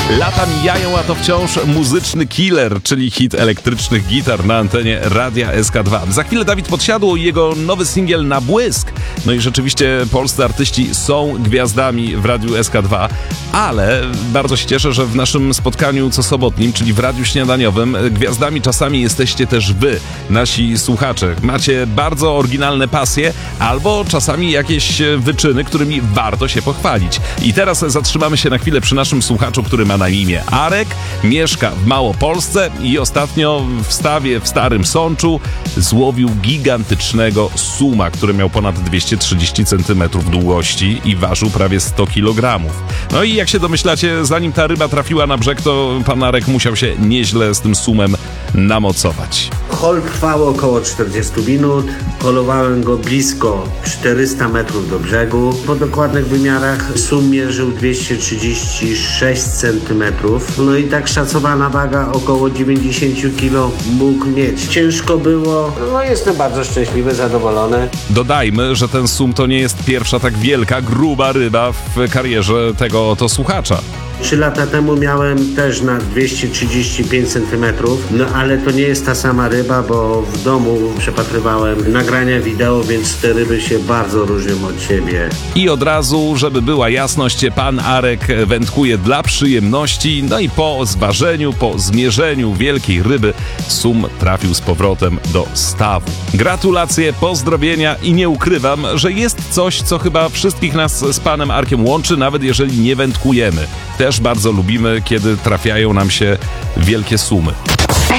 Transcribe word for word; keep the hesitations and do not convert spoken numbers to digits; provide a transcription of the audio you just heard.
Lata mijają, a to wciąż muzyczny killer, czyli hit elektrycznych gitar na antenie Radia S K dwa. Za chwilę Dawid Podsiadło i jego nowy singiel Na błysk. No i rzeczywiście polscy artyści są gwiazdami w Radiu S K dwa, ale bardzo się cieszę, że w naszym spotkaniu cosobotnim, czyli w Radiu Śniadaniowym, gwiazdami czasami jesteście też wy, nasi słuchacze. Macie bardzo oryginalne pasje albo czasami jakieś wyczyny, którymi warto się pochwalić. I teraz zatrzymamy się na chwilę przy naszym słuchaczu, który ma na imię Arek, mieszka w Małopolsce i ostatnio w stawie w Starym Sączu złowił gigantycznego suma, który miał ponad dwieście trzydzieści centymetrów długości i ważył prawie sto kilogramów. No i jak się domyślacie, zanim ta ryba trafiła na brzeg, to pan Arek musiał się nieźle z tym sumem namocować. Hol trwał około czterdzieści minut, holowałem go blisko czterysta metrów do brzegu. Po dokładnych wymiarach sum mierzył dwieście trzydzieści sześć centymetrów. No i tak szacowana waga około dziewięćdziesiąt kilo mógł mieć. Ciężko było, no jestem bardzo szczęśliwy, zadowolony. Dodajmy, że ten sum to nie jest pierwsza tak wielka, gruba ryba w karierze tego oto słuchacza. Trzy lata temu miałem też na dwieście trzydzieści pięć centymetrów, no ale to nie jest ta sama ryba, bo w domu przepatrywałem nagrania wideo, więc te ryby się bardzo różnią od siebie. I od razu, żeby była jasność, pan Arek wędkuje dla przyjemności, no i po zważeniu, po zmierzeniu wielkiej ryby sum trafił z powrotem do stawu. Gratulacje, pozdrowienia i nie ukrywam, że jest coś, co chyba wszystkich nas z panem Arkiem łączy, nawet jeżeli nie wędkujemy. Też bardzo lubimy, kiedy trafiają nam się wielkie sumy.